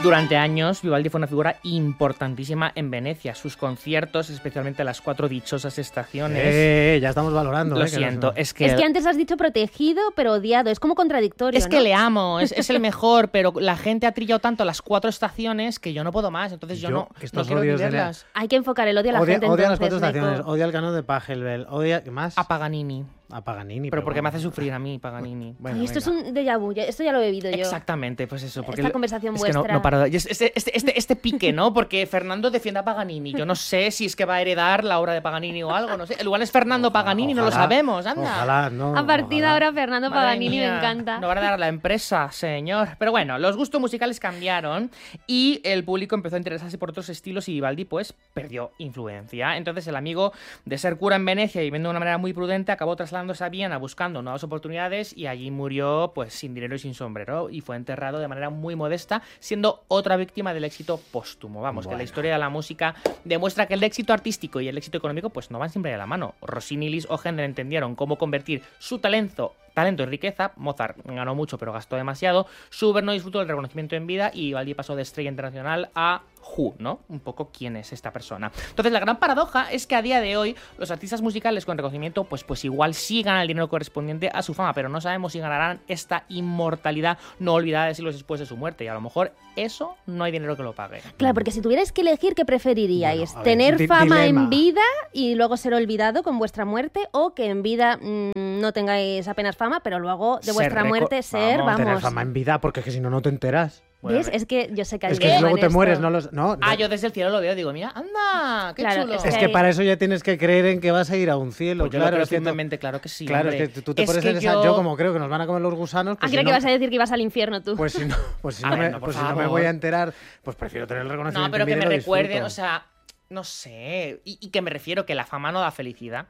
Durante años, Vivaldi fue una figura importantísima en Venecia. Sus conciertos, especialmente las 4 dichosas estaciones... Ya estamos valorando. Lo siento, que no... es que antes has dicho protegido, pero odiado. Es como contradictorio, Es que le amo, es el mejor, pero la gente ha trillado tanto las 4 estaciones que yo no puedo más. Entonces yo no quiero ni verlas. Hay que enfocar el odio a la gente. Odia las entonces, 4 estaciones, odia el canon de Pachelbel, odia... ¿Qué más? A Paganini. A Paganini. Pero porque me hace sufrir a mí, Paganini. Bueno, esto es un déjà vu, esto ya lo he vivido yo. Exactamente, pues eso. Porque esta conversación es vuestra. que no paro de... Este pique, ¿no? Porque Fernando defiende a Paganini. Yo no sé si es que va a heredar la obra de Paganini o algo, no sé. Igual es Fernando Paganini, no lo sabemos, anda. Ojalá, no. A partir de ahora, Fernando Madre Paganini mía, me encanta. No van a dar la empresa, señor. Pero bueno, los gustos musicales cambiaron y el público empezó a interesarse por otros estilos y Vivaldi, pues, perdió influencia. Entonces el amigo, de ser cura en Venecia y viviendo de una manera muy prudente, acabó trasladándose a Viena buscando nuevas oportunidades y allí murió, pues, sin dinero y sin sombrero y fue enterrado de manera muy modesta, siendo otra víctima del éxito póstumo. Vamos, que la historia de la música demuestra que el éxito artístico y el éxito económico, pues, no van siempre de la mano. Rossini y Liszt o Händel entendieron cómo convertir su talento en riqueza. Mozart ganó mucho pero gastó demasiado. Schubert no disfrutó del reconocimiento en vida y Vivaldi pasó de estrella internacional a Who, ¿no? Un poco quién es esta persona. Entonces la gran paradoja es que a día de hoy los artistas musicales con reconocimiento pues igual sí ganan el dinero correspondiente a su fama, pero no sabemos si ganarán esta inmortalidad no olvidada de siglos después de su muerte y a lo mejor eso no hay dinero que lo pague. Claro, porque si tuvierais que elegir, ¿qué preferiríais? Bueno, ¿Tener fama dilema en vida y luego ser olvidado con vuestra muerte o que en vida no tengáis apenas fama, pero luego de vuestra muerte ser, vamos... Tener fama en vida, porque es que si no, no te enteras. ¿Ves? Es que yo sé que hay Es que si luego te mueres, no los... No. Yo desde el cielo lo veo, digo, mira, anda, qué Claro, chulo. Es que para eso ya tienes que creer en que vas a ir a un cielo. Pues yo claro, lo es que firmemente, claro que sí. Claro, hombre. es que tú te Es pones que en esa... Yo como creo que nos van a comer los gusanos... Pues creo si que no, ibas a decir que ibas al infierno tú. Pues si no, pues si A no, ver, me, no, por pues si no me favor. voy a enterar, pues prefiero tener el reconocimiento. No, pero en que vida me y lo recuerden, disfruto. o sea, no sé. Y que me refiero que la fama no da felicidad.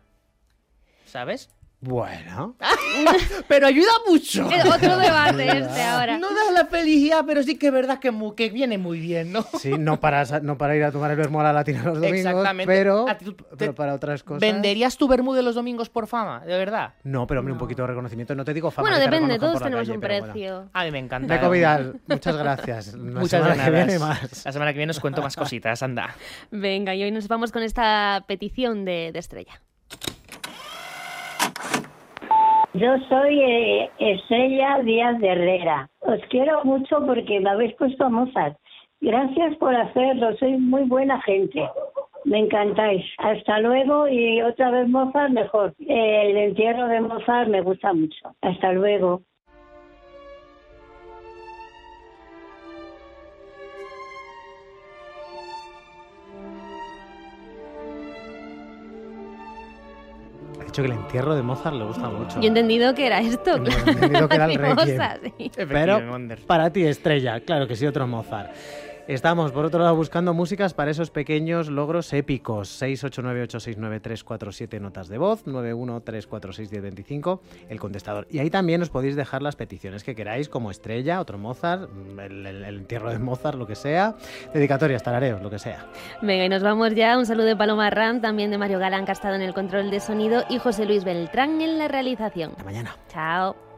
¿Sabes? Bueno. Pero ayuda mucho. Es otro debate este ahora. No da la felicidad, pero sí que es verdad que viene muy bien, ¿no? Sí, no para ir a tomar el vermú a la latina los domingos, Exactamente. pero A ti pero para otras cosas... ¿Venderías tu vermú de los domingos por fama? ¿De verdad? No, pero hombre, un poquito de reconocimiento. No te digo fama. Bueno, que te depende, reconozcan todos por la tenemos calle, un pero bueno. precio. A mí me encanta. Beco Vidal, muchas gracias. La Muchas semana que gracias. viene más. La semana que viene os cuento más cositas, anda. Venga, y hoy nos vamos con esta petición de Estrella. Yo soy Estrella Díaz de Herrera. Os quiero mucho porque me habéis puesto a Mozart. Gracias por hacerlo, sois muy buena gente. Me encantáis. Hasta luego y otra vez Mozart mejor. El entierro de Mozart me gusta mucho. Hasta luego. He dicho que el entierro de Mozart le gusta mucho. Yo he entendido que era esto, No, claro. he entendido que era el Requiem. Mimosa, sí. Pero para ti, Estrella, claro que sí, otro Mozart. Estamos, por otro lado, buscando músicas para esos pequeños logros épicos. 689869347 notas de voz, 913461025, el contestador. Y ahí también os podéis dejar las peticiones que queráis, como Estrella, otro Mozart, el entierro de Mozart, lo que sea, dedicatorias, tarareos, lo que sea. Venga, y nos vamos ya. Un saludo de Paloma Arran, también de Mario Galán, que ha estado en el control de sonido, y José Luis Beltrán en la realización. Hasta mañana. Chao.